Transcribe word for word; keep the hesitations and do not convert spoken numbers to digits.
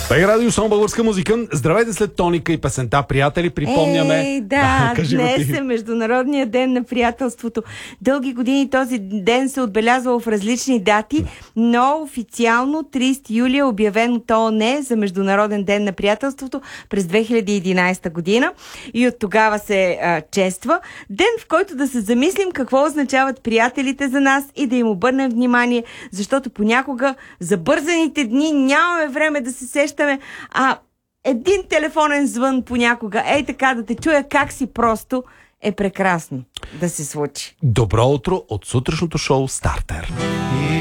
Бей радио Сон българска музика. Здравейте след тоника и песента, приятели. Припомняме. Ей, да, кажи днес ти. е Международния ден на приятелството. Дълги години този ден се отбелязвал в различни дати, но официално тридесети юли е обявен от ООН за Международен ден на приятелството през две хиляди и единадесета година и от тогава се а, чества. Ден, в който да се замислим какво означават приятелите за нас и да им обърнем внимание, защото понякога за бързаните дни нямаме време да се сещаме, а един телефонен звън понякога, ей така да те чуя как си, просто е прекрасно да се случи. Добро утро от сутрешното шоу Стартер.